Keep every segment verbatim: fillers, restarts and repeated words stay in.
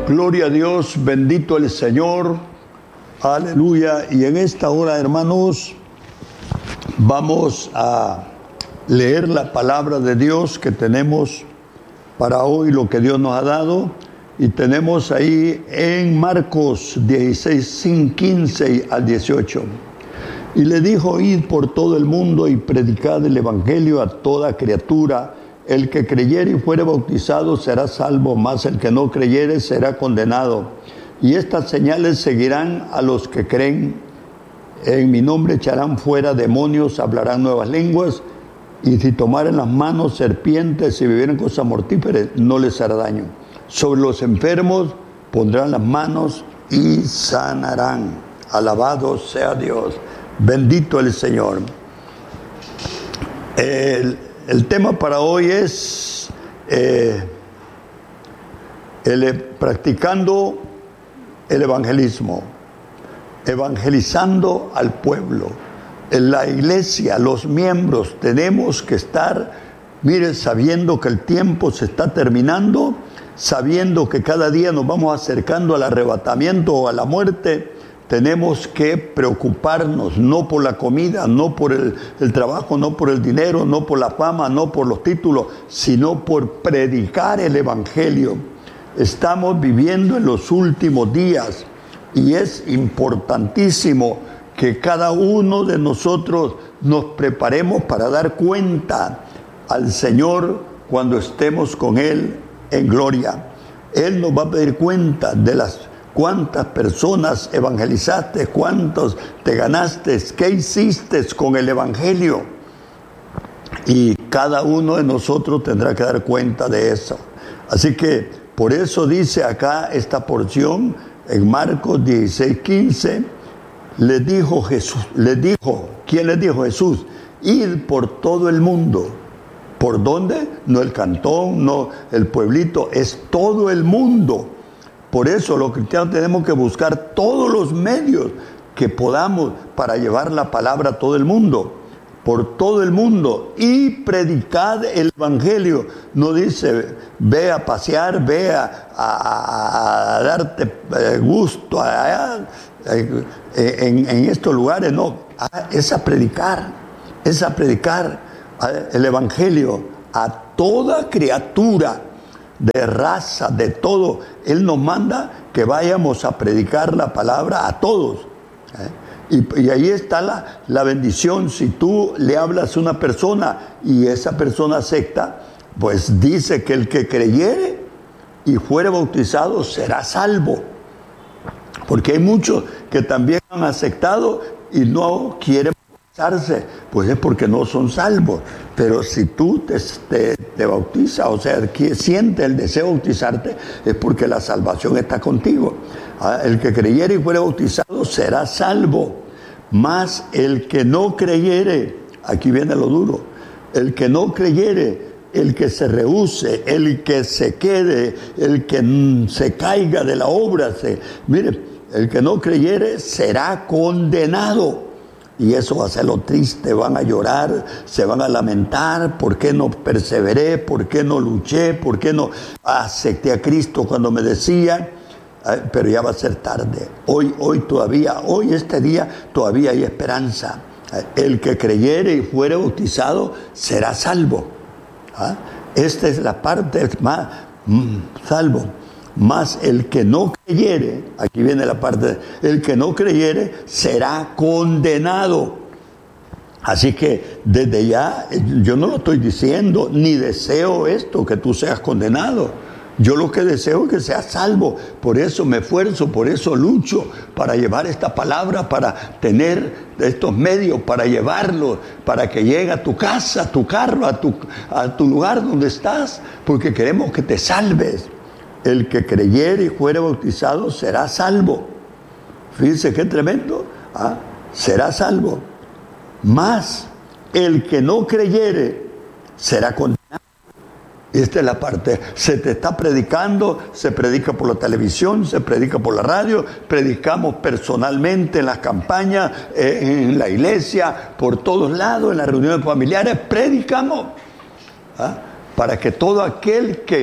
Gloria a Dios, bendito el Señor, aleluya. Y en esta hora, hermanos, vamos a leer la palabra de Dios que tenemos para hoy, lo que Dios nos ha dado. Y tenemos ahí en Marcos dieciséis, quince al dieciocho. Y le dijo: id por todo el mundo y predicad el evangelio a toda criatura. El que creyere y fuere bautizado será salvo, mas el que no creyere será condenado. Y estas señales seguirán a los que creen. En mi nombre echarán fuera demonios, hablarán nuevas lenguas, y si tomaren las manos serpientes y bebieren cosas mortíferas, no les hará daño. Sobre los enfermos pondrán las manos y sanarán. Alabado sea Dios. Bendito el Señor. El, el tema para hoy es eh, el, practicando el evangelismo, evangelizando al pueblo. En la iglesia, los miembros, tenemos que estar, mire, sabiendo que el tiempo se está terminando, sabiendo que cada día nos vamos acercando al arrebatamiento o a la muerte. Tenemos que preocuparnos, no por la comida, no por el, el trabajo, no por el dinero, no por la fama, no por los títulos, sino por predicar el evangelio. Estamos viviendo en los últimos días y es importantísimo que cada uno de nosotros nos preparemos para dar cuenta al Señor cuando estemos con Él en gloria. Él nos va a pedir cuenta de las cuántas personas evangelizaste, cuántos te ganaste, qué hiciste con el evangelio. Y cada uno de nosotros tendrá que dar cuenta de eso. Así que por eso dice acá esta porción en Marcos dieciséis, quince, le dijo Jesús, le dijo, ¿quién le dijo? Jesús, id por todo el mundo. ¿Por dónde? No el cantón, no el pueblito, es todo el mundo. Por eso los cristianos tenemos que buscar todos los medios que podamos para llevar la palabra a todo el mundo, por todo el mundo, y predicad el evangelio. No dice, ve a pasear, ve a, a, a darte gusto a, a, en, en estos lugares, no, es a predicar, es a predicar el evangelio a toda criatura, de raza, de todo. Él nos manda que vayamos a predicar la palabra a todos. ¿eh? Y, y ahí está la, la bendición. Si tú le hablas a una persona y esa persona acepta, pues dice que el que creyere y fuere bautizado será salvo. Porque hay muchos que también han aceptado y no quieren bautizarse, pues es porque no son salvos. Pero si tú te, te, te bautizas, o sea, que siente el deseo de bautizarte, es porque la salvación está contigo. ¿Ah? El que creyere y fuere bautizado será salvo. Mas el que no creyere, aquí viene lo duro, el que no creyere, el que se rehúse, el que se quede, el que se caiga de la obra, se, mire, el que no creyere será condenado. Y eso va a ser lo triste, van a llorar, se van a lamentar, ¿por qué no perseveré? ¿Por qué no luché? ¿Por qué no acepté a Cristo cuando me decía? Eh, pero ya va a ser tarde. Hoy, hoy todavía, hoy este día todavía hay esperanza. Eh, el que creyere y fuere bautizado será salvo. ¿Ah? Esta es la parte más mm, salvo. Mas el que no creyere, aquí viene la parte, el que no creyere será condenado. Así que desde ya, yo no lo estoy diciendo, ni deseo esto, que tú seas condenado. Yo lo que deseo es que seas salvo. Por eso me esfuerzo, por eso lucho, para llevar esta palabra, para tener estos medios, para llevarlo, para que llegue a tu casa, a tu carro, a tu, a tu lugar donde estás, porque queremos que te salves. El que creyere y fuere bautizado será salvo. Fíjense qué tremendo. ¿Ah? Será salvo. Mas el que no creyere será condenado. Esta es la parte. Se te está predicando, se predica por la televisión, se predica por la radio, predicamos personalmente en las campañas, eh, en la iglesia, por todos lados, en las reuniones familiares, predicamos. ¿Ah? Para que todo aquel que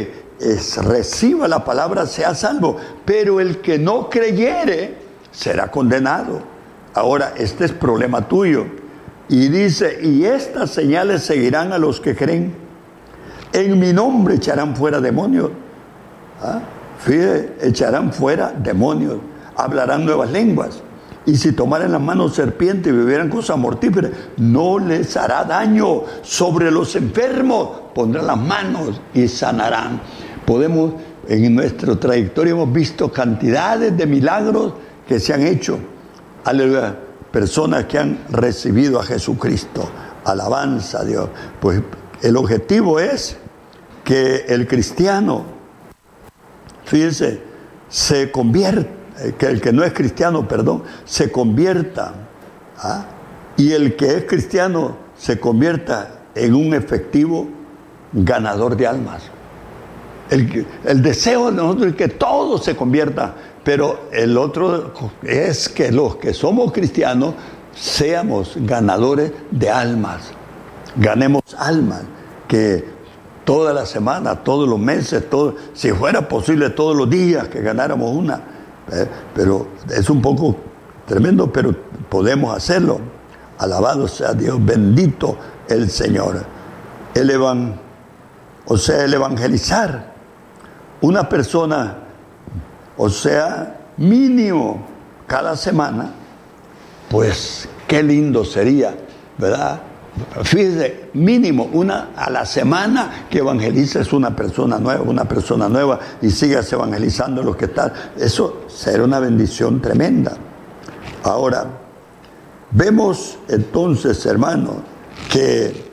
es, reciba la palabra sea salvo, pero el que no creyere será condenado. Ahora, este es problema tuyo. Y dice, y estas señales seguirán a los que creen. En mi nombre echarán fuera demonios. ¿Ah? Fíjate, echarán fuera demonios. Hablarán nuevas lenguas. Y si tomaran las manos serpientes y bebieran cosas mortíferas, no les hará daño. Sobre los enfermos pondrán las manos y sanarán. Podemos, en nuestra trayectoria hemos visto cantidades de milagros que se han hecho. Aleluya. Personas que han recibido a Jesucristo. Alabanza a Dios. Pues el objetivo es que el cristiano, fíjense, se convierta, que el que no es cristiano, perdón, se convierta, ¿ah? Y el que es cristiano se convierta en un efectivo ganador de almas. El, el deseo de nosotros es que todo se convierta, pero el otro es que los que somos cristianos seamos ganadores de almas. Ganemos almas, que toda la semana, todos los meses, todo, si fuera posible todos los días que ganáramos una. ¿eh? Pero es un poco tremendo, pero podemos hacerlo. Alabado sea Dios, bendito el Señor. El evan, o sea, el evangelizar. Una persona, o sea, mínimo cada semana, pues qué lindo sería, ¿verdad? Fíjese, mínimo una a la semana que evangelices una persona nueva, una persona nueva y sigas evangelizando los que están. Eso será una bendición tremenda. Ahora, vemos entonces, hermanos, que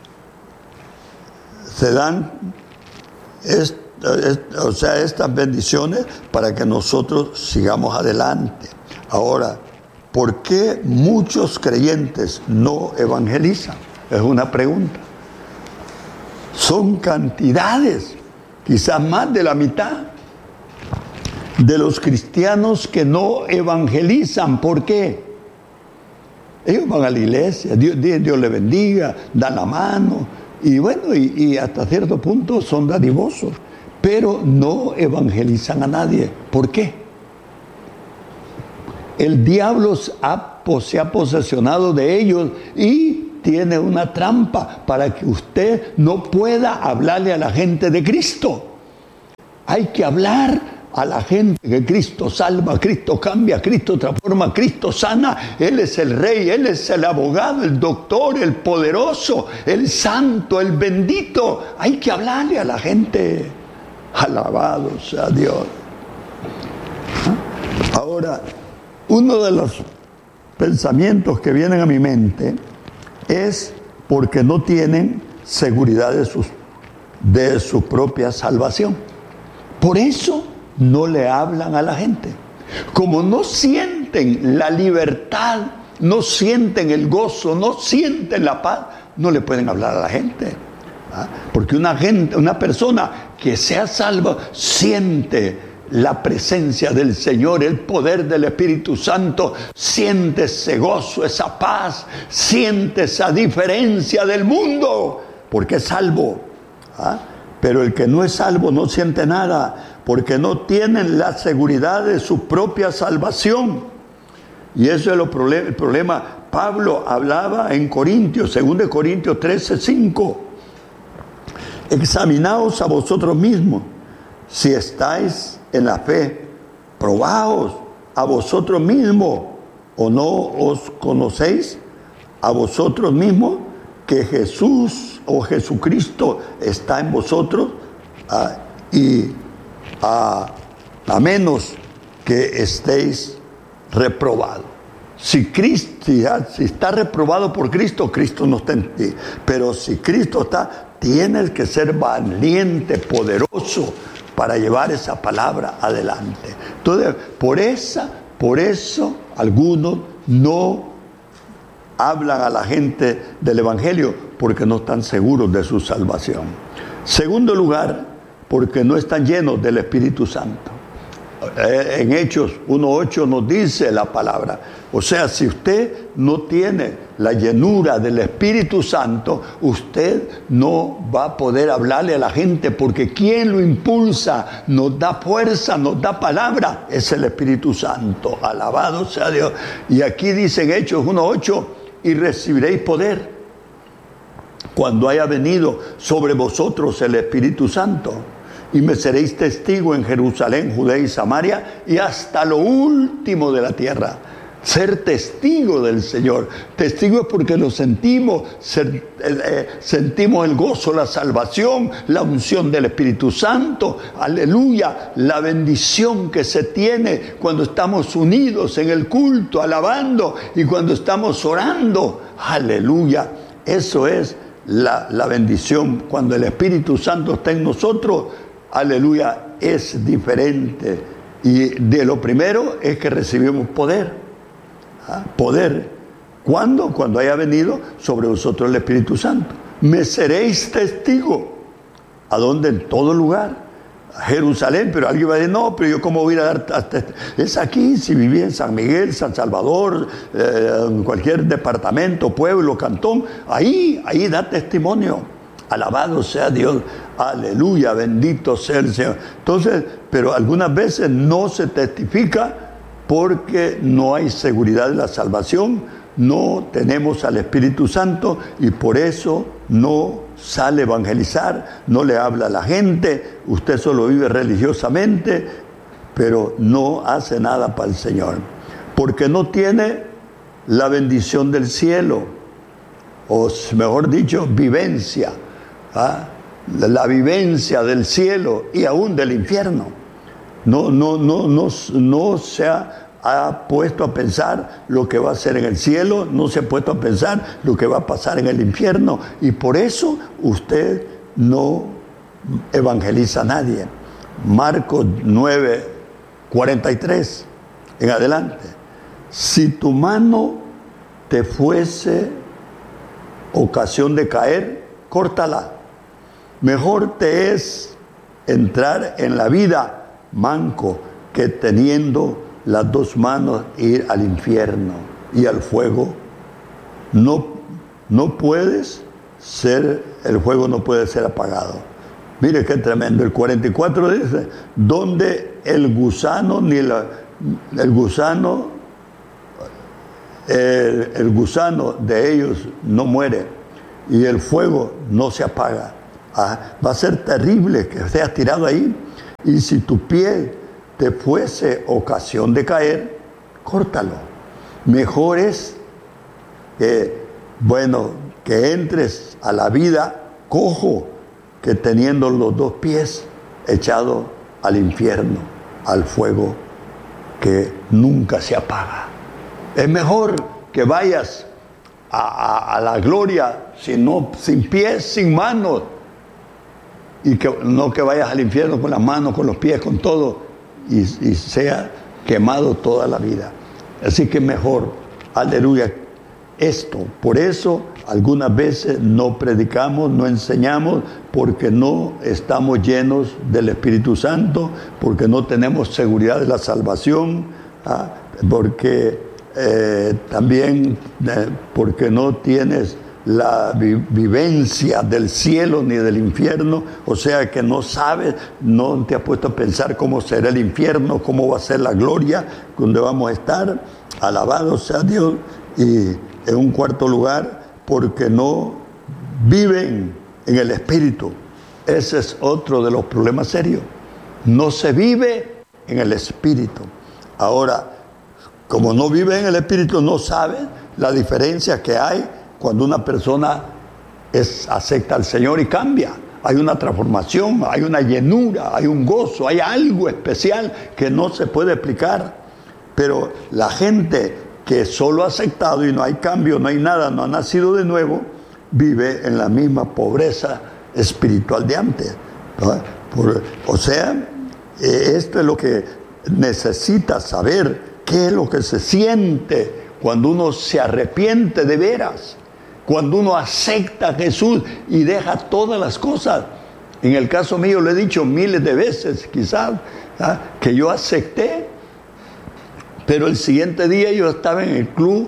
se dan, est, est, o sea, estas bendiciones para que nosotros sigamos adelante. Ahora, ¿por qué muchos creyentes no evangelizan? Es una pregunta. Son cantidades, quizás más de la mitad, de los cristianos que no evangelizan. ¿Por qué? Ellos van a la iglesia, Dios, Dios les bendiga, dan la mano, y bueno, y, y hasta cierto punto son dadivosos, pero no evangelizan a nadie. ¿Por qué? El diablo se ha posesionado de ellos y tiene una trampa para que usted no pueda hablarle a la gente de Cristo. Hay que hablar a la gente que Cristo salva, Cristo cambia, Cristo transforma, Cristo sana. Él es el Rey, Él es el abogado, el doctor, el poderoso, el santo, el bendito. Hay que hablarle a la gente. Alabado sea Dios. Ahora, uno de los pensamientos que vienen a mi mente es porque no tienen seguridad de, sus, de su propia salvación. Por eso no le hablan a la gente. Como no sienten la libertad, no sienten el gozo, no sienten la paz, no le pueden hablar a la gente. ¿Ah? Porque una, gente, una persona que sea salva siente la presencia del Señor, el poder del Espíritu Santo, siente ese gozo, esa paz, siente esa diferencia del mundo, porque es salvo. ¿Ah? Pero el que no es salvo no siente nada, porque no tienen la seguridad de su propia salvación. Y eso es lo problem- el problema. Pablo hablaba en Corintios, segundo Corintios trece, cinco. Examinaos a vosotros mismos, si estáis en la fe, probaos a vosotros mismos, o no os conocéis a vosotros mismos que Jesús o Jesucristo está en vosotros, ah, y a, a menos que estéis reprobados. Si Cristo, si está reprobado por Cristo, Cristo no está en ti. Pero si Cristo está, tienes que ser valiente, poderoso, para llevar esa palabra adelante. Entonces, por esa, por eso, algunos no hablan a la gente del Evangelio, porque no están seguros de su salvación. Segundo lugar, porque no están llenos del Espíritu Santo. En Hechos uno ocho nos dice la palabra. O sea, si usted no tiene la llenura del Espíritu Santo, usted no va a poder hablarle a la gente, porque quien lo impulsa, nos da fuerza, nos da palabra, es el Espíritu Santo. Alabado sea Dios. Y aquí dice en Hechos uno ocho, y recibiréis poder cuando haya venido sobre vosotros el Espíritu Santo. Y me seréis testigo en Jerusalén, Judea y Samaria, y hasta lo último de la tierra. Ser testigo del Señor. Testigo es porque lo sentimos, ser, eh, eh, sentimos el gozo, la salvación, la unción del Espíritu Santo. Aleluya, la bendición que se tiene cuando estamos unidos en el culto, alabando, y cuando estamos orando. Aleluya, eso es la, la bendición. Cuando el Espíritu Santo está en nosotros, aleluya, es diferente. Y de lo primero es que recibimos poder. ¿Ah? Poder. ¿Cuándo? Cuando haya venido sobre vosotros el Espíritu Santo. Me seréis testigo. ¿A dónde? En todo lugar. A Jerusalén, pero alguien va a decir, no, pero yo cómo voy a dar testimonio. Es aquí, si viví en San Miguel, San Salvador, eh, en cualquier departamento, pueblo, cantón, ahí, ahí da testimonio. Alabado sea Dios, aleluya, bendito sea el Señor. Entonces, pero algunas veces no se testifica porque no hay seguridad de la salvación, no tenemos al Espíritu Santo y por eso no sale a evangelizar, no le habla a la gente, usted solo vive religiosamente, pero no hace nada para el Señor, porque no tiene la bendición del cielo, o mejor dicho, vivencia. ¿Ah? La vivencia del cielo y aún del infierno. No, no, no, no, no se ha, ha puesto a pensar lo que va a ser en el cielo, no se ha puesto a pensar lo que va a pasar en el infierno, y por eso usted no evangeliza a nadie. Marcos nueve, cuarenta y tres en adelante. Si tu mano te fuese ocasión de caer, córtala. Mejor te es entrar en la vida manco que teniendo las dos manos ir al infierno y al fuego. No, no puedes ser, el fuego no puede ser apagado. Mire qué tremendo. El cuarenta y cuatro dice, donde el gusano ni la, el gusano, el, el gusano de ellos no muere y el fuego no se apaga. Ah, va a ser terrible que seas tirado ahí. Y si tu pie te fuese ocasión de caer, córtalo. Mejor es que, bueno, que entres a la vida cojo que teniendo los dos pies echados al infierno, al fuego que nunca se apaga. Es mejor que vayas a, a, a la gloria sin, no, sin pies, sin manos, y que no que vayas al infierno con las manos, con los pies, con todo, y, y sea quemado toda la vida. Así que mejor, aleluya, esto. Por eso algunas veces no predicamos, no enseñamos, porque no estamos llenos del Espíritu Santo, porque no tenemos seguridad de la salvación, ¿ah? porque eh, también eh, porque no tienes la vi- vivencia del cielo ni del infierno, o sea que no sabes, no te has puesto a pensar cómo será el infierno, cómo va a ser la gloria, donde vamos a estar. Alabado sea Dios. Y en un cuarto lugar, porque no viven en el Espíritu. Ese es otro de los problemas serios. No se vive en el Espíritu. Ahora, como no vive en el Espíritu, no sabe la diferencia que hay cuando una persona es, acepta al Señor y cambia. Hay una transformación, hay una llenura, hay un gozo, hay algo especial que no se puede explicar. Pero la gente que solo ha aceptado y no hay cambio, no hay nada, no ha nacido de nuevo, vive en la misma pobreza espiritual de antes. Por, o sea, eh, esto es lo que necesita saber, qué es lo que se siente cuando uno se arrepiente de veras. Cuando uno acepta a Jesús y deja todas las cosas. En el caso mío lo he dicho miles de veces, quizás, ¿ah? que yo acepté, pero el siguiente día yo estaba en el club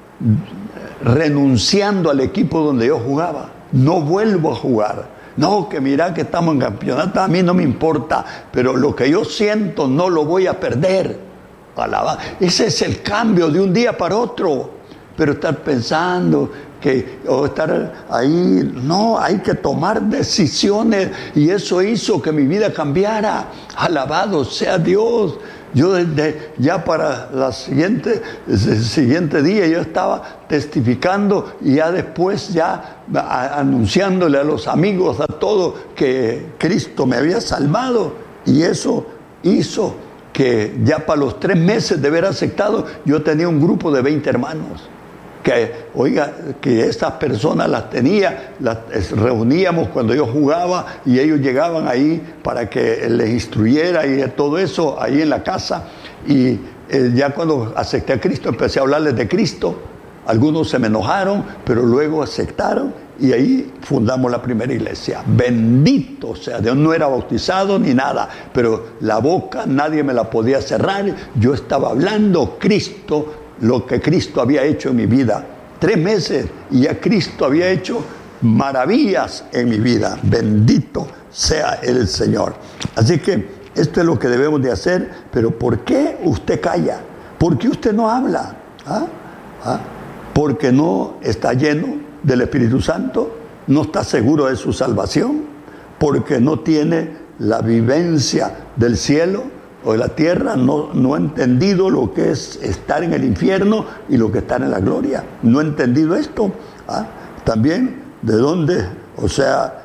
renunciando al equipo donde yo jugaba. No vuelvo a jugar. No, que mira que estamos en campeonato, a mí no me importa, pero lo que yo siento no lo voy a perder. Alaba. Ese es el cambio de un día para otro. Pero estar pensando que, o estar ahí, no, hay que tomar decisiones, y eso hizo que mi vida cambiara. Alabado sea Dios. Yo desde ya para la siguiente, el siguiente día yo estaba testificando, y ya después ya a, anunciándole a los amigos, a todos, que Cristo me había salvado. Y eso hizo que ya para los tres meses de haber aceptado, yo tenía un grupo de veinte hermanos. Que, oiga, que estas personas las tenía, las reuníamos cuando yo jugaba, y ellos llegaban ahí para que les instruyera y todo eso ahí en la casa. Y eh, ya cuando acepté a Cristo, empecé a hablarles de Cristo. Algunos se me enojaron, pero luego aceptaron, y ahí fundamos la primera iglesia. Bendito sea Dios. No era bautizado ni nada, pero la boca nadie me la podía cerrar. Yo estaba hablando Cristo, lo que Cristo había hecho en mi vida. Tres meses y ya Cristo había hecho maravillas en mi vida. Bendito sea el Señor. Así que esto es lo que debemos de hacer. Pero ¿por qué usted calla? ¿Por qué usted no habla? ¿Ah? ¿Ah? Porque no está lleno del Espíritu Santo, no está seguro de su salvación, porque no tiene la vivencia del cielo o de la tierra, no, no ha entendido lo que es estar en el infierno y lo que estar en la gloria. No ha entendido esto. ¿Ah? También, ¿de dónde? O sea,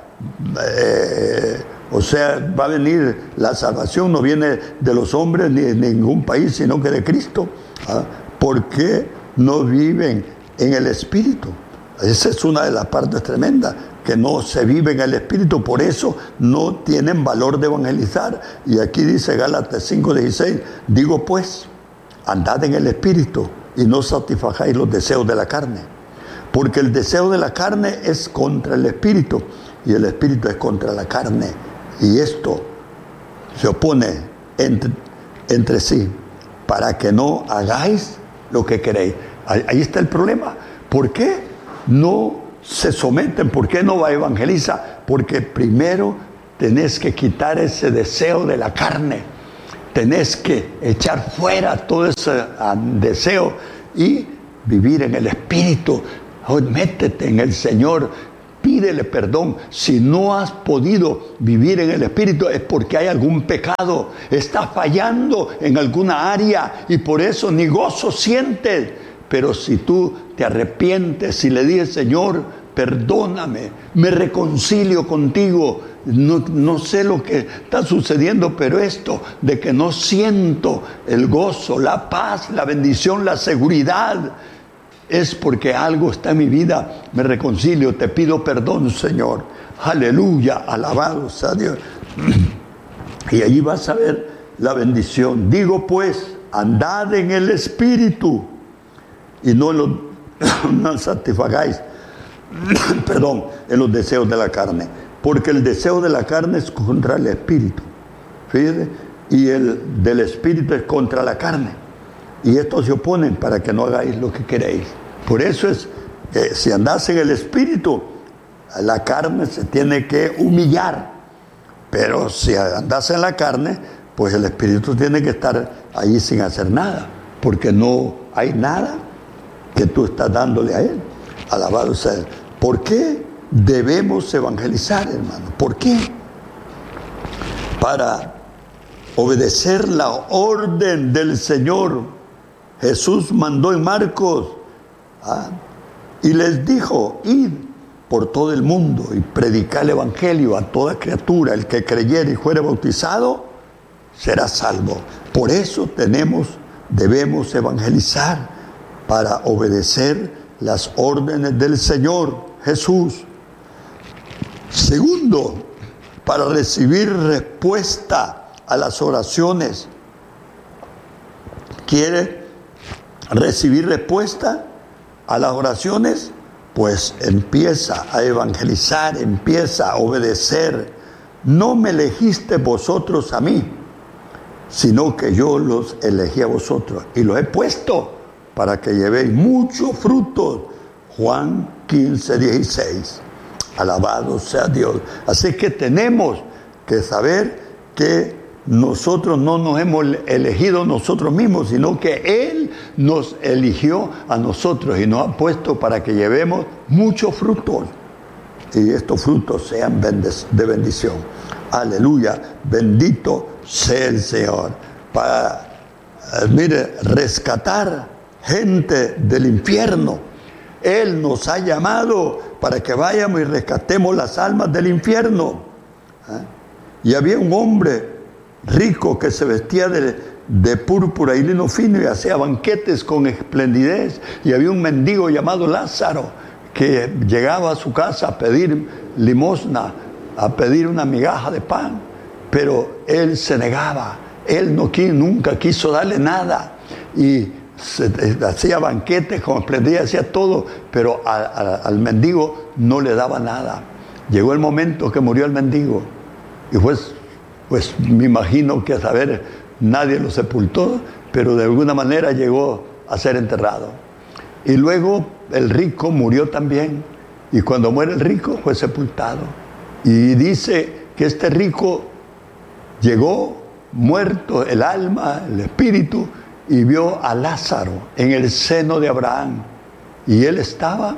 eh, o sea, va a venir la salvación, no viene de los hombres ni de ningún país, sino que de Cristo. ¿Ah? ¿Por qué no viven en el Espíritu? Esa es una de las partes tremendas, que no se vive en el Espíritu, por eso no tienen valor de evangelizar. Y aquí dice Gálatas cinco dieciséis, digo pues, andad en el Espíritu y no satisfagáis los deseos de la carne, porque el deseo de la carne es contra el Espíritu, y el Espíritu es contra la carne, y esto se opone entre, entre sí, para que no hagáis lo que queréis. Ahí, ahí está el problema. ¿Por qué no se someten? ¿Por qué no va a evangelizar? Porque primero tenés que quitar ese deseo de la carne, tenés que echar fuera todo ese um, deseo y vivir en el Espíritu. Oh, métete en el Señor, pídele perdón. Si no has podido vivir en el Espíritu es porque hay algún pecado, estás fallando en alguna área y por eso ni gozo sientes. Pero si tú te arrepientes y le dices, Señor, perdóname, me reconcilio contigo, no, no sé lo que está sucediendo, pero esto de que no siento el gozo, la paz, la bendición, la seguridad, es porque algo está en mi vida. Me reconcilio, te pido perdón, Señor. Aleluya, alabado sea Dios. Y allí vas a ver la bendición. Digo pues, andad en el Espíritu y no, en los, no satisfagáis, perdón, en los deseos de la carne. Porque el deseo de la carne es contra el Espíritu. Fíjate, y el del Espíritu es contra la carne. Y estos se oponen para que no hagáis lo que queréis. Por eso es, eh, si andás en el Espíritu, la carne se tiene que humillar. Pero si andás en la carne, pues el Espíritu tiene que estar ahí sin hacer nada. Porque no hay nada que tú estás dándole a Él. Alabado sea Él. ¿Por qué debemos evangelizar, hermano? ¿Por qué? Para obedecer la orden del Señor. Jesús mandó en Marcos, ¿ah? y les dijo, id por todo el mundo y predicar el evangelio a toda criatura. El que creyere y fuere bautizado será salvo. Por eso tenemos, debemos evangelizar, para obedecer las órdenes del Señor Jesús. Segundo, para recibir respuesta a las oraciones. ¿Quiere recibir respuesta a las oraciones? Pues empieza a evangelizar, empieza a obedecer no me elegiste vosotros a mí, sino que yo los elegí a vosotros y los he puesto para que llevéis mucho fruto. Juan quince, dieciséis. Alabado sea Dios. Así que tenemos que saber que nosotros no nos hemos elegido nosotros mismos, sino que Él nos eligió a nosotros y nos ha puesto para que llevemos muchos frutos. Y estos frutos sean de bendición. Aleluya. Bendito sea el Señor. Para, eh, mire, rescatar gente del infierno. Él nos ha llamado para que vayamos y rescatemos las almas del infierno. ¿Eh? Y había un hombre rico que se vestía de, de púrpura y lino fino y hacía banquetes con esplendidez. Y había un mendigo llamado Lázaro que llegaba a su casa a pedir limosna, a pedir una migaja de pan. Pero él se negaba. Él no, nunca quiso darle nada. Y se, hacía banquetes con esplendidez, hacía todo, pero a, a, al mendigo no le daba nada. Llegó el momento que murió el mendigo. Y pues, pues me imagino que a saber, nadie lo sepultó, pero de alguna manera llegó a ser enterrado. Y luego el rico murió también. Y cuando muere el rico fue sepultado. Y dice que este rico llegó muerto el alma, el espíritu, y vio a Lázaro en el seno de Abraham. Y él estaba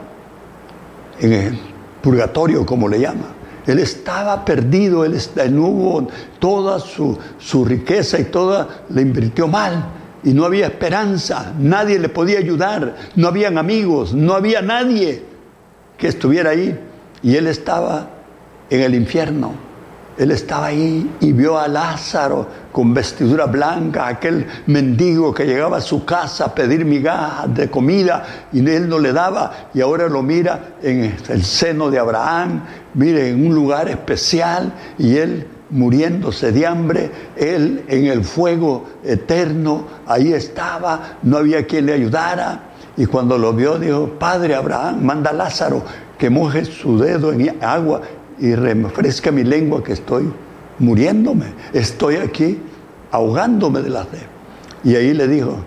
en el purgatorio, como le llama. Él estaba perdido, él no hubo toda su, su riqueza y toda la invirtió mal. Y no había esperanza, nadie le podía ayudar, no habían amigos, no había nadie que estuviera ahí. Y él estaba en el infierno. Él estaba ahí y vio a Lázaro con vestidura blanca, aquel mendigo que llegaba a su casa a pedir migajas de comida y él no le daba, y ahora lo mira en el seno de Abraham, mire, en un lugar especial, y él muriéndose de hambre, él en el fuego eterno, ahí estaba, no había quien le ayudara. Y cuando lo vio dijo: Padre Abraham, manda a Lázaro que moje su dedo en agua y refresca mi lengua, que estoy muriéndome, estoy aquí ahogándome de la sed. Y ahí le dijo: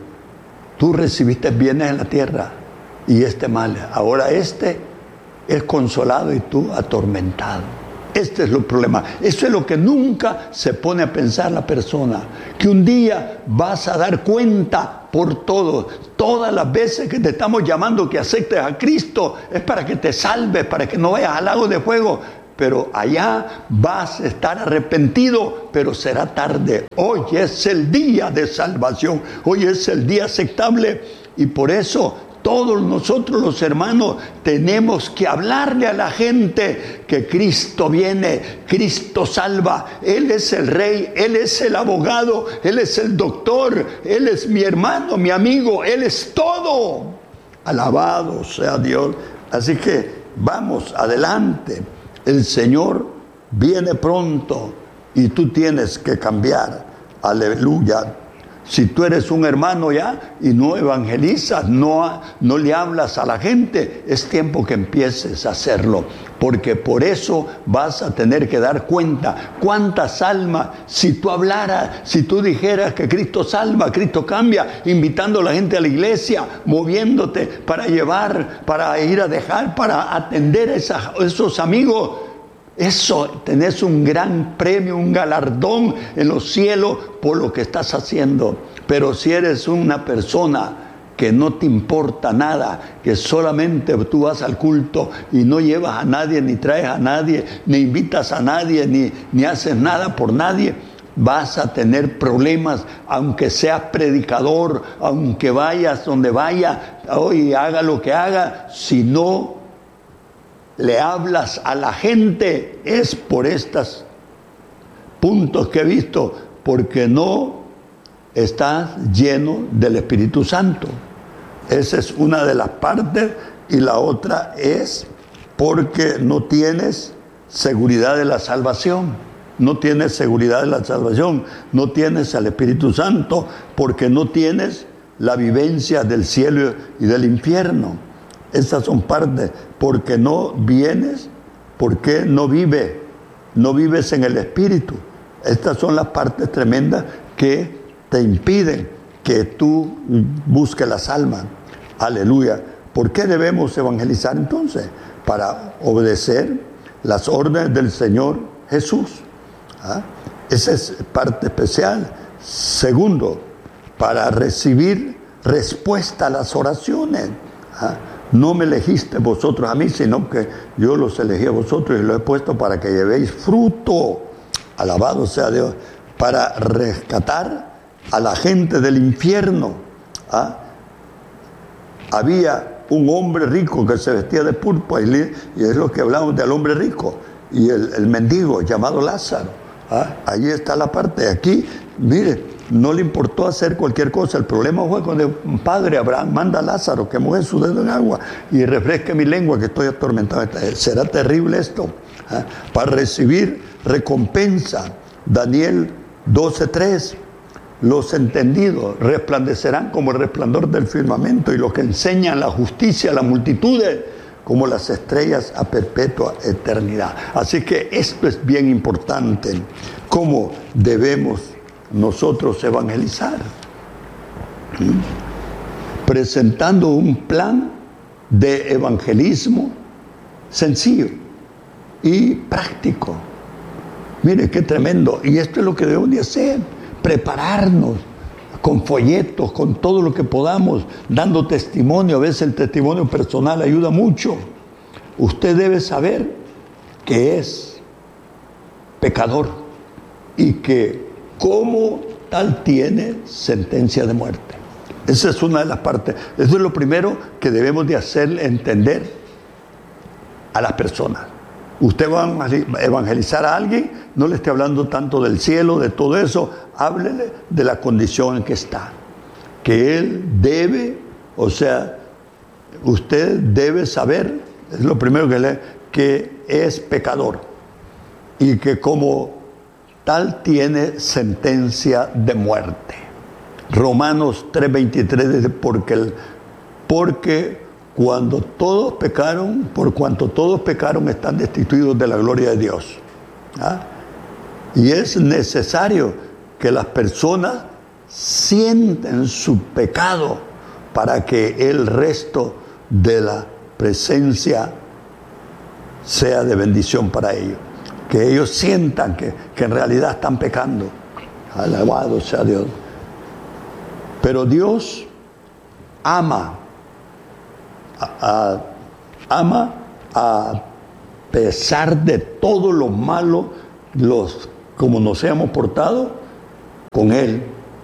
tú recibiste bienes en la tierra y este mal, ahora este es consolado y tú atormentado. Este es el problema. Eso es lo que nunca se pone a pensar la persona, que un día vas a dar cuenta por todo. Todas las veces que te estamos llamando que aceptes a Cristo es para que te salves, para que no vayas al lago de fuego. Pero allá vas a estar arrepentido, pero será tarde. Hoy es el día de salvación, hoy es el día aceptable, y por eso todos nosotros los hermanos tenemos que hablarle a la gente que Cristo viene, Cristo salva, Él es el Rey, Él es el abogado, Él es el doctor, Él es mi hermano, mi amigo, Él es todo. Alabado sea Dios. Así que vamos adelante. El Señor viene pronto y tú tienes que cambiar. Aleluya. Si tú eres un hermano ya y no evangelizas, no, no le hablas a la gente, es tiempo que empieces a hacerlo. Porque por eso vas a tener que dar cuenta cuántas almas, si tú hablaras, si tú dijeras que Cristo salva, Cristo cambia, invitando a la gente a la iglesia, moviéndote para llevar, para ir a dejar, para atender a esa, esos amigos. Eso, tenés un gran premio, un galardón en los cielos por lo que estás haciendo. Pero si eres una persona que no te importa nada, que solamente tú vas al culto y no llevas a nadie, ni traes a nadie, ni invitas a nadie, ni, ni haces nada por nadie, vas a tener problemas, aunque seas predicador, aunque vayas donde vaya, hoy haga lo que haga, si no le hablas a la gente, es por estos puntos que he visto, porque no estás lleno del Espíritu Santo. Esa es una de las partes, y la otra es porque no tienes seguridad de la salvación. No tienes seguridad de la salvación, no tienes al Espíritu Santo, porque no tienes la vivencia del cielo y del infierno. Esas son partes. Porque no vienes, porque no vive no vives en el Espíritu. Estas son las partes tremendas que te impiden que tú busques las almas. Aleluya. ¿Por qué debemos evangelizar entonces? Para obedecer las órdenes del Señor Jesús. ¿Ah? Esa es parte especial. Segundo, para recibir respuesta a las oraciones. ¿Ah? No me elegiste vosotros a mí, sino que yo los elegí a vosotros y los he puesto para que llevéis fruto. Alabado sea Dios. Para rescatar a la gente del infierno. ¿Ah? Había un hombre rico que se vestía de púrpura, y es lo que hablamos del hombre rico, y el, el mendigo llamado Lázaro. ¿Ah? Ahí está la parte. Aquí, mire, no le importó hacer cualquier cosa. El problema fue cuando el padre Abraham manda a Lázaro que moje su dedo en agua y refresque mi lengua, que estoy atormentado. ¿Será terrible esto? ¿Ah? Para recibir recompensa. Daniel doce tres. Los entendidos resplandecerán como el resplandor del firmamento, y los que enseñan la justicia a las multitudes como las estrellas a perpetua eternidad. Así que esto es bien importante. ¿Cómo debemos nosotros evangelizar? ¿Mm? Presentando un plan de evangelismo sencillo y práctico. Mire qué tremendo. Y esto es lo que debemos de hacer. Prepararnos con folletos, con todo lo que podamos, dando testimonio. A veces el testimonio personal ayuda mucho. Usted debe saber que es pecador y que como tal tiene sentencia de muerte. Esa es una de las partes. Eso es lo primero que debemos de hacer entender a las personas. Usted va a evangelizar a alguien, no le esté hablando tanto del cielo, de todo eso, háblele de la condición en que está. Que él debe, o sea, usted debe saber, es lo primero que lee, que es pecador y que como tal tiene sentencia de muerte. Romanos tres veintitrés dice, porque, el, porque cuando todos pecaron, por cuanto todos pecaron, están destituidos de la gloria de Dios. ¿Ah? Y es necesario que las personas sienten su pecado para que el resto de la presencia sea de bendición para ellos. Que ellos sientan que, que en realidad están pecando. Alabado sea Dios. Pero Dios ama. A, a, ama a pesar de todo lo malo, los, como nos hemos portado con Él.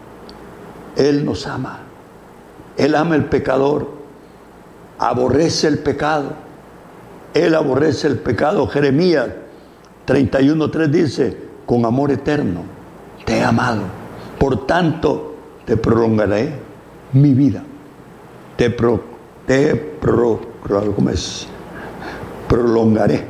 Él nos ama. Él ama el pecador. Aborrece el pecado. Él aborrece el pecado. Jeremías treinta y uno tres dice, con amor eterno te he amado. Por tanto, te prolongaré mi vida. Te pro Te pro, ¿cómo es? prolongaré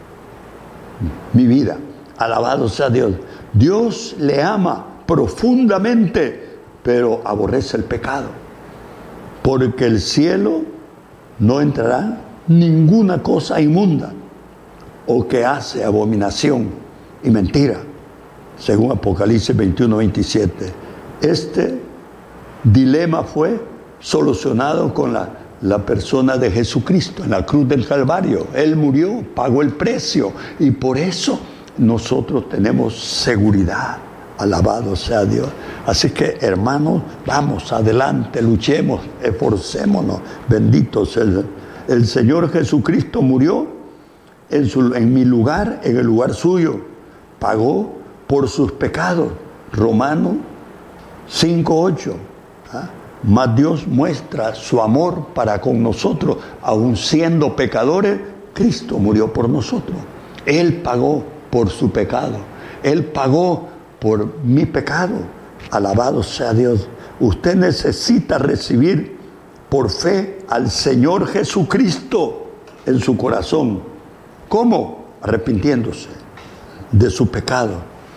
mi vida. Alabado sea Dios. Dios le ama profundamente, pero aborrece el pecado. Porque el cielo no entrará ninguna cosa inmunda o que hace abominación y mentira, según Apocalipsis veintiuno veintisiete. Este dilema fue solucionado con la la persona de Jesucristo en la cruz del Calvario. Él murió, pagó el precio, y por eso nosotros tenemos seguridad. Alabado sea Dios. Así que, hermanos, vamos adelante, luchemos, esforcémonos. Benditos el, el Señor Jesucristo murió en, su, en mi lugar, en el lugar suyo. Pagó por sus pecados. Romanos cinco ocho. ¿Ah? Mas Dios muestra su amor para con nosotros, aun siendo pecadores, Cristo murió por nosotros. Él pagó por su pecado. Él pagó por mi pecado. Alabado sea Dios. Usted necesita recibir por fe al Señor Jesucristo en su corazón. ¿Cómo? Arrepintiéndose de su pecado.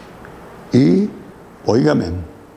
Y, óigame,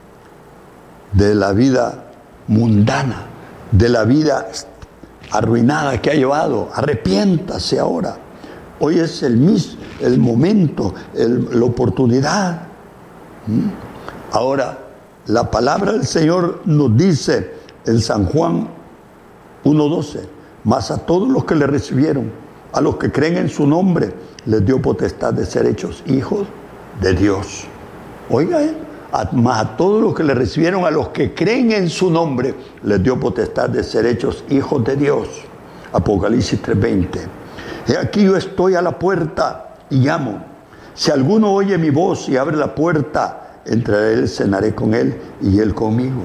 de la vida mundana, de la vida arruinada que ha llevado. Arrepiéntase ahora. Hoy es el mismo, el momento, el, la oportunidad. ¿Mm? Ahora, la palabra del Señor nos dice en San Juan uno doce, mas a todos los que le recibieron, a los que creen en su nombre, les dio potestad de ser hechos hijos de Dios. Oiga, ¿eh? a, más a todos los que le recibieron, a los que creen en su nombre, les dio potestad de ser hechos hijos de Dios. Apocalipsis tres veinte. He aquí yo estoy a la puerta y llamo. Si alguno oye mi voz y abre la puerta, entraré él, cenaré con él y él conmigo.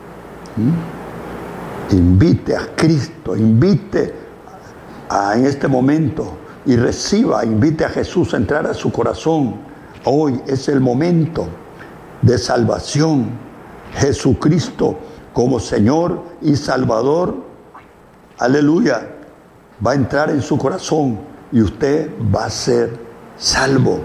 ¿Mm? Invite a Cristo, invite a, en este momento y reciba, invite a Jesús a entrar a su corazón. Hoy es el momento de salvación. Jesucristo como Señor y Salvador, aleluya, va a entrar en su corazón y usted va a ser salvo.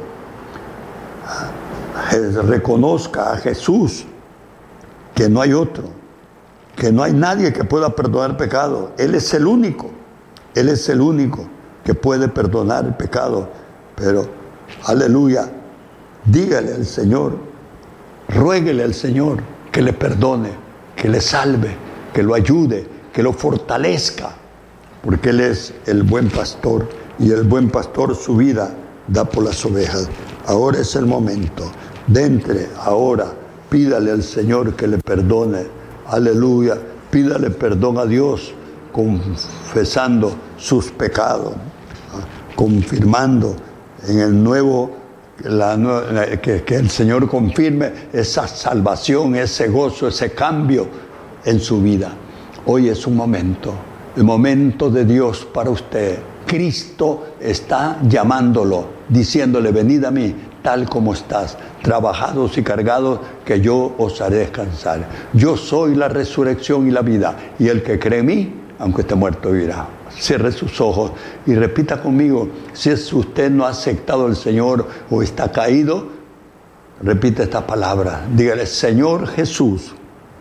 Reconozca a Jesús, que no hay otro, que no hay nadie que pueda perdonar pecado. Él es el único, Él es el único que puede perdonar el pecado. Pero, aleluya, dígale al Señor, ruéguele al Señor que le perdone, que le salve, que lo ayude, que lo fortalezca, porque Él es el buen pastor y el buen pastor su vida da por las ovejas. Ahora es el momento. De entre ahora, pídale al Señor que le perdone. Aleluya. Pídale perdón a Dios, confesando sus pecados, confirmando en el nuevo, la, que, que el Señor confirme esa salvación, ese gozo, ese cambio en su vida. Hoy es un momento, el momento de Dios para usted. Cristo está llamándolo, diciéndole, venid a mí, tal como estás, trabajados y cargados, que yo os haré descansar. Yo soy la resurrección y la vida, y el que cree en mí, aunque esté muerto, vivirá. Cierre sus ojos y repita conmigo, si es usted no ha aceptado al Señor o está caído, repite esta palabra, dígale, Señor Jesús,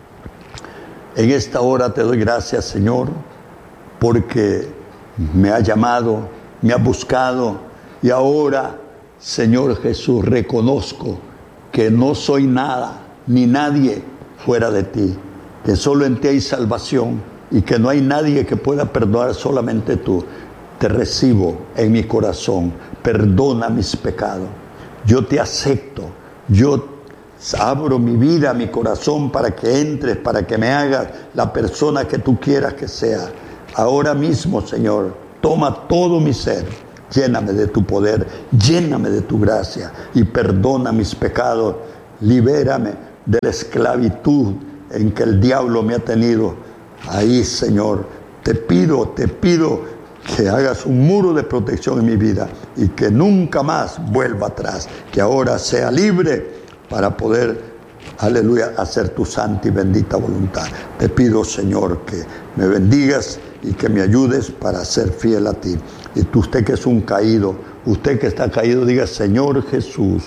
en esta hora te doy gracias, Señor, porque me ha llamado, me ha buscado, y ahora, Señor Jesús, reconozco que no soy nada, ni nadie fuera de ti, que solo en ti hay salvación y que no hay nadie que pueda perdonar, solamente tú. Te recibo en mi corazón, perdona mis pecados, yo te acepto, yo abro mi vida, mi corazón para que entres, para que me hagas la persona que tú quieras que sea. Ahora mismo, Señor, toma todo mi ser, lléname de tu poder, lléname de tu gracia y perdona mis pecados, libérame de la esclavitud en que el diablo me ha tenido. Ahí, Señor, te pido, te pido que hagas un muro de protección en mi vida y que nunca más vuelva atrás, que ahora sea libre para poder, aleluya, hacer tu santa y bendita voluntad. Te pido, Señor, que me bendigas y que me ayudes para ser fiel a ti. Y tú, usted que es un caído, usted que está caído, diga, Señor Jesús,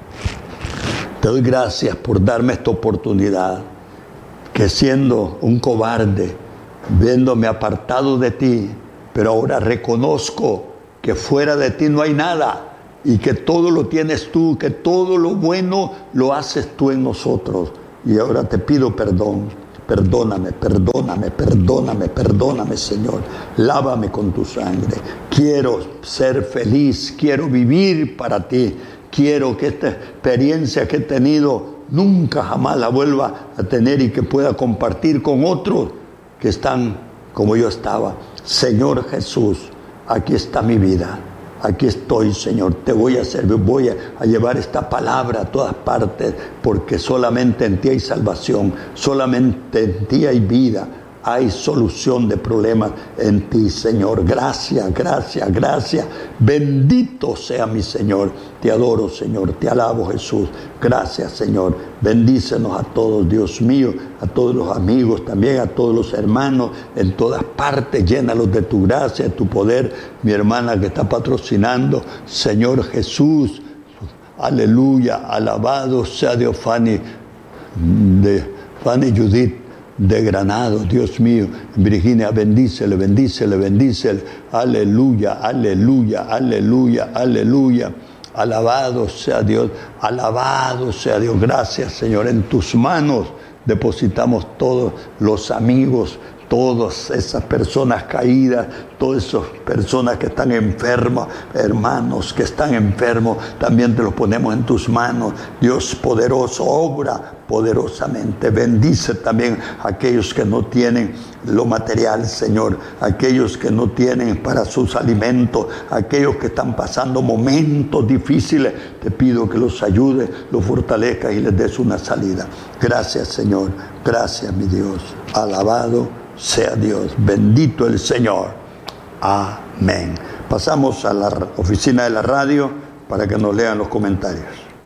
te doy gracias por darme esta oportunidad, que siendo un cobarde, viéndome apartado de ti, pero ahora reconozco que fuera de ti no hay nada, y que todo lo tienes tú, que todo lo bueno lo haces tú en nosotros. Y ahora te pido perdón, perdóname, perdóname, perdóname, perdóname, Señor. Lávame con tu sangre. Quiero ser feliz, quiero vivir para ti. Quiero que esta experiencia que he tenido nunca jamás la vuelva a tener y que pueda compartir con otros que están como yo estaba. Señor Jesús, aquí está mi vida. Aquí estoy, Señor, te voy a servir, voy a, a llevar esta palabra a todas partes, porque solamente en ti hay salvación, solamente en ti hay vida, hay solución de problemas en ti, Señor. Gracias, gracias, gracias. Bendito sea mi Señor. Te adoro, Señor, te alabo, Jesús. Gracias, Señor. Bendícenos a todos, Dios mío, a todos los amigos, también a todos los hermanos, en todas partes. Llénalos de tu gracia, de tu poder. Mi hermana que está patrocinando, Señor Jesús, aleluya, alabado sea Dios, Fanny, de Fanny Judith. de Granados, Dios mío. Virginia, bendícele, bendícele, bendícele. Aleluya, aleluya, aleluya, aleluya. Alabado sea Dios, alabado sea Dios. Gracias, Señor. En tus manos depositamos todos los amigos, todas esas personas caídas, todas esas personas que están enfermas, hermanos que están enfermos, también te los ponemos en tus manos. Dios poderoso, obra poderosamente. Bendice también a aquellos que no tienen lo material, Señor, aquellos que no tienen para sus alimentos, aquellos que están pasando momentos difíciles. Te pido que los ayudes, los fortalezcas y les des una salida. Gracias, Señor. Gracias, mi Dios. Alabado sea Dios. Bendito el Señor. Amén. Pasamos a la oficina de la radio para que nos lean los comentarios.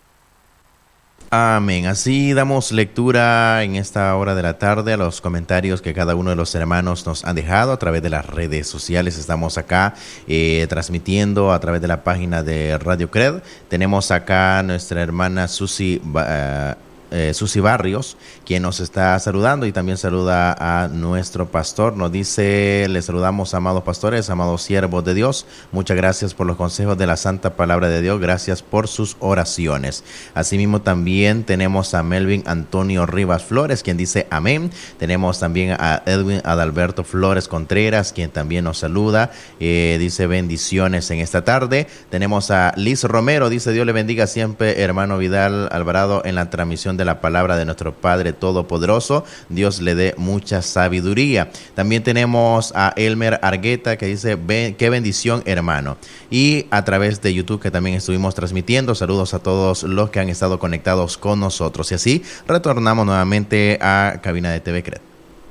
Amén. Así damos lectura en esta hora de la tarde a los comentarios que cada uno de los hermanos nos han dejado a través de las redes sociales. Estamos acá eh, transmitiendo a través de la página de Radio Cred. Tenemos acá a nuestra hermana Susi uh, Eh, Susi Barrios, quien nos está saludando y también saluda a nuestro pastor. Nos dice: les saludamos, amados pastores, amados siervos de Dios. Muchas gracias por los consejos de la santa palabra de Dios. Gracias por sus oraciones. Asimismo también tenemos a Melvin Antonio Rivas Flores, quien dice amén. Tenemos también a Edwin Adalberto Flores Contreras, quien también nos saluda. Eh, dice bendiciones en esta tarde. Tenemos a Liz Romero, dice: Dios le bendiga siempre, hermano Vidal Alvarado, en la transmisión de la palabra de nuestro Padre Todopoderoso. Dios le dé mucha sabiduría. También tenemos a Elmer Argueta, que dice: Ven, qué bendición, hermano. Y a través de YouTube, que también estuvimos transmitiendo, saludos a todos los que han estado conectados con nosotros. Y así retornamos nuevamente a cabina de T V Cred.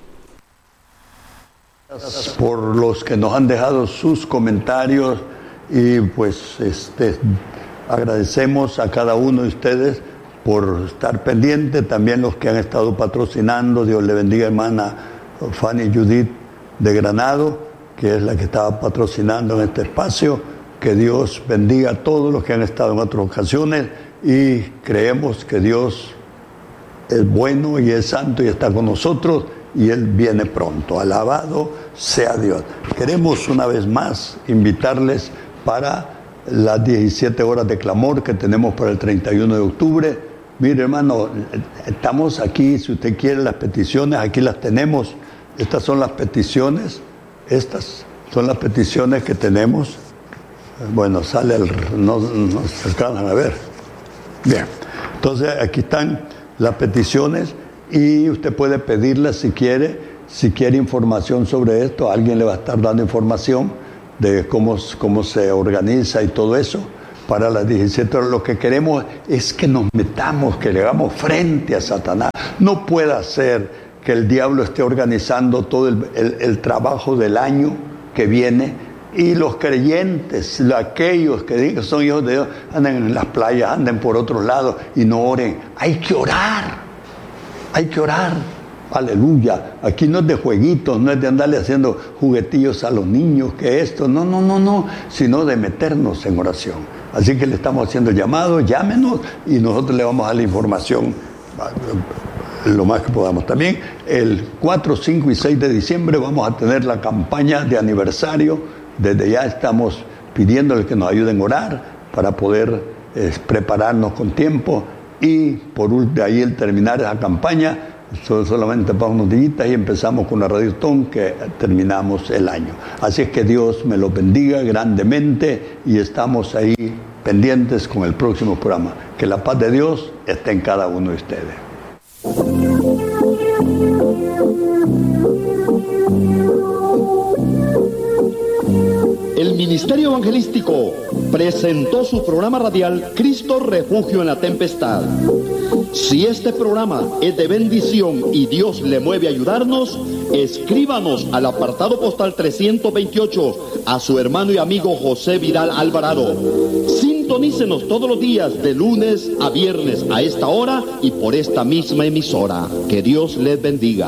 Por los que nos han dejado sus comentarios, y pues este agradecemos a cada uno de ustedes por estar pendiente, también los que han estado patrocinando. Dios le bendiga, hermana Fanny Judith de Granado, que es la que estaba patrocinando en este espacio. Que Dios bendiga a todos los que han estado en otras ocasiones, y creemos que Dios es bueno y es santo y está con nosotros, y Él viene pronto. Alabado sea Dios. Queremos una vez más invitarles para las diecisiete horas de clamor que tenemos para el treinta y uno de octubre. Mire, hermano, estamos aquí. Si usted quiere las peticiones, aquí las tenemos. Estas son las peticiones. Estas son las peticiones que tenemos. Bueno, sale el... No, no se alcanzan a ver. Bien. Entonces, aquí están las peticiones y usted puede pedirlas si quiere. Si quiere información sobre esto, alguien le va a estar dando información de cómo, cómo se organiza y todo eso. Para las diecisiete horas, lo que queremos es que nos metamos, que le hagamos frente a Satanás. No puede ser que el diablo esté organizando todo el, el, el trabajo del año que viene, y los creyentes, aquellos que digan que son hijos de Dios, anden en las playas, anden por otros lados y no oren. Hay que orar, hay que orar. Aleluya. Aquí no es de jueguitos, no es de andarle haciendo juguetillos a los niños, que esto, no, no, no, no, sino de meternos en oración. Así que le estamos haciendo el llamado, llámenos y nosotros le vamos a dar la información lo más que podamos. También el cuatro, cinco y seis de diciembre vamos a tener la campaña de aniversario. Desde ya estamos pidiéndole que nos ayuden a orar para poder eh, prepararnos con tiempo, y por de ahí el terminar esa campaña, solamente para unos días, y empezamos con la Radiotón, que terminamos el año. Así es que Dios me los bendiga grandemente, y estamos ahí pendientes con el próximo programa. Que la paz de Dios esté en cada uno de ustedes. El Ministerio Evangelístico presentó su programa radial Cristo Refugio en la Tempestad. Si este programa es de bendición y Dios le mueve a ayudarnos, escríbanos al apartado postal trescientos veintiocho a su hermano y amigo José Vidal Alvarado. Sintonícenos todos los días de lunes a viernes a esta hora y por esta misma emisora. Que Dios les bendiga.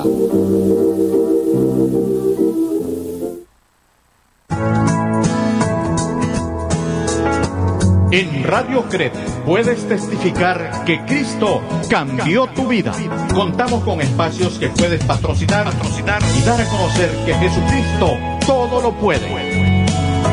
En Radio Cred puedes testificar que Cristo cambió tu vida. Contamos con espacios que puedes patrocinar, patrocinar y dar a conocer que Jesucristo todo lo puede.